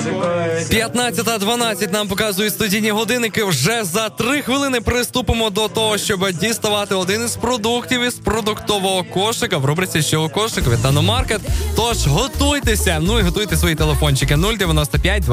15:12 нам показують студійні годинники. Вже за 3 хвилини приступимо до того, щоб діставати один із продуктів із продуктового кошика в рубриці «Що у кошику» від Наномаркет. Тож готуйтеся, ну і готуйте свої телефончики 095